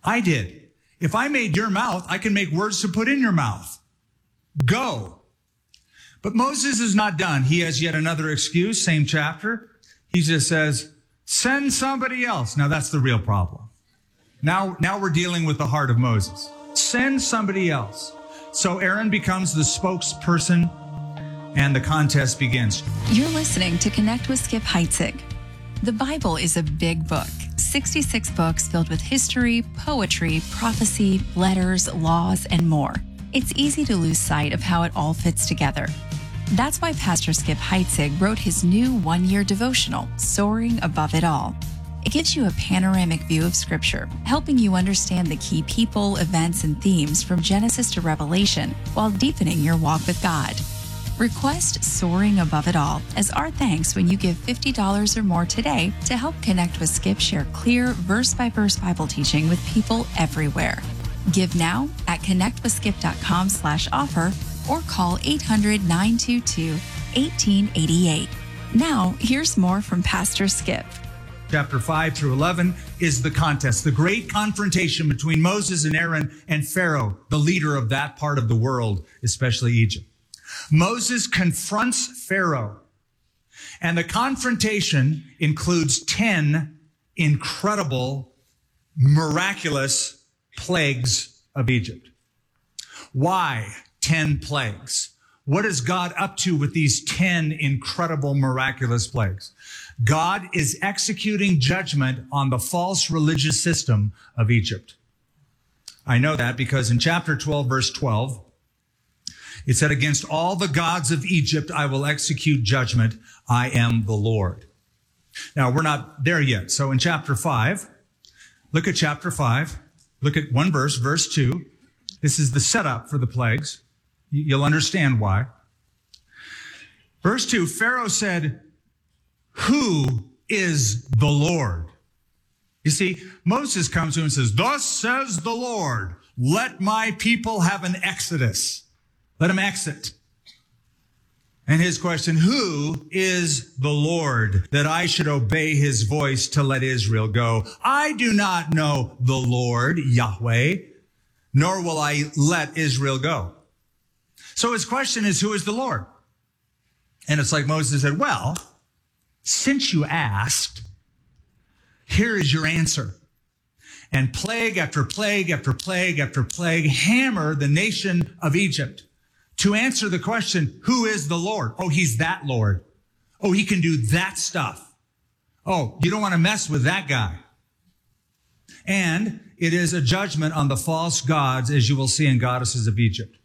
I did. If I made your mouth, I can make words to put in your mouth. Go. But Moses is not done. He has yet another excuse, same chapter. He just says, send somebody else. Now that's the real problem. Now we're dealing with the heart of Moses. Send somebody else. So Aaron becomes the spokesperson and the contest begins. You're listening to Connect with Skip Heitzig. The Bible is a big book, 66 books filled with history, poetry, prophecy, letters, laws, and more. It's easy to lose sight of how it all fits together. That's why Pastor Skip Heitzig wrote his new one-year devotional, Soaring Above It All. It gives you a panoramic view of Scripture, helping you understand the key people, events, and themes from Genesis to Revelation while deepening your walk with God. Request Soaring Above It All as our thanks when you give $50 or more today to help Connect with Skip share clear, verse-by-verse Bible teaching with people everywhere. Give now at connectwithskip.com/offer or call 800-922-1888. Now, here's more from Pastor Skip. Chapter 5 through 11 is the contest, the great confrontation between Moses and Aaron and Pharaoh, the leader of that part of the world, especially Egypt. Moses confronts Pharaoh, and the confrontation includes 10 incredible, miraculous plagues of Egypt. Why 10 plagues? What is God up to with these 10 incredible, miraculous plagues? God is executing judgment on the false religious system of Egypt. I know that because in chapter 12, verse 12, it said, against all the gods of Egypt, I will execute judgment. I am the Lord. Now, we're not there yet. So in chapter 5, look at chapter 5. Look at one verse, verse 2. This is the setup for the plagues. You'll understand why. Verse 2, Pharaoh said, who is the Lord? You see, Moses comes to him and says, thus says the Lord, let my people have an exodus. Let them exit. And his question, who is the Lord that I should obey his voice to let Israel go? I do not know the Lord, Yahweh, nor will I let Israel go. So his question is, who is the Lord? And it's like Moses said, well, since you asked, here is your answer. And plague after plague after plague after plague hammer the nation of Egypt to answer the question, who is the Lord? Oh, he's that Lord. Oh, he can do that stuff. Oh, you don't want to mess with that guy. And it is a judgment on the false gods, as you will see in Goddesses of Egypt.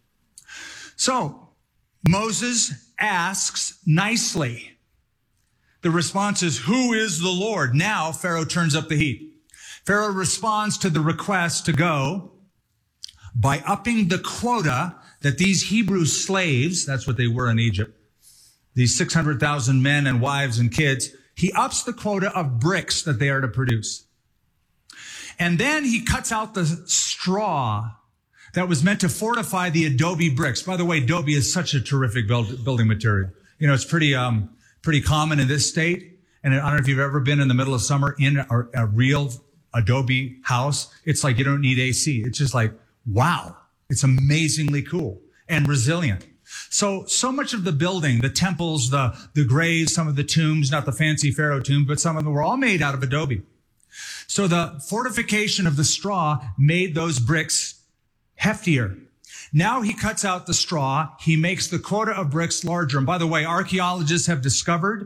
So Moses asks nicely. The response is, who is the Lord? Now Pharaoh turns up the heat. Pharaoh responds to the request to go by upping the quota that these Hebrew slaves, that's what they were in Egypt, these 600,000 men and wives and kids, he ups the quota of bricks that they are to produce. And then he cuts out the straw that was meant to fortify the adobe bricks. By the way, adobe is such a terrific building material. You know, it's pretty common in this state. And I don't know if you've ever been in the middle of summer in a real adobe house. It's like you don't need AC. It's just like, wow, it's amazingly cool and resilient. So much of the building, the temples, the graves, some of the tombs, not the fancy Pharaoh tomb, but some of them were all made out of adobe. So the fortification of the straw made those bricks heftier. Now he cuts out the straw. He makes the quota of bricks larger. And by the way, archaeologists have discovered,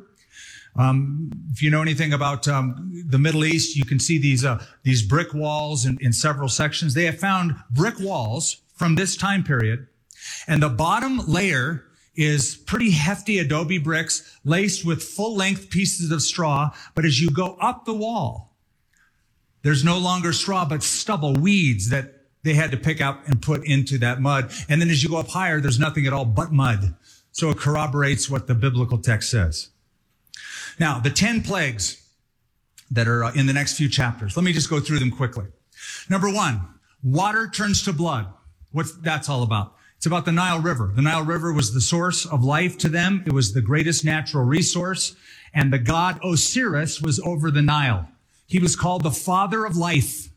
if you know anything about the Middle East, you can see these brick walls in several sections. They have found brick walls from this time period. And the bottom layer is pretty hefty adobe bricks laced with full-length pieces of straw. But as you go up the wall, there's no longer straw, but stubble, weeds that they had to pick up and put into that mud. And then as you go up higher, there's nothing at all but mud. So it corroborates what the biblical text says. Now, the 10 plagues that are in the next few chapters. Let me just go through them quickly. Number 1, water turns to blood. What's that's all about? It's about the Nile River. The Nile River was the source of life to them. It was the greatest natural resource. And the god Osiris was over the Nile. He was called the father of life.